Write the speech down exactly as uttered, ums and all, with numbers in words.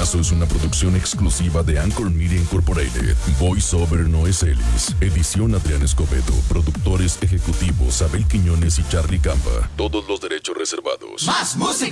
Caso es una producción exclusiva de Anchor Media Incorporated. Voiceover Noé Celis. Edición Adrián Escobedo. Productores ejecutivos Abel Quiñones y Charlie Campa. Todos los derechos reservados. Más música.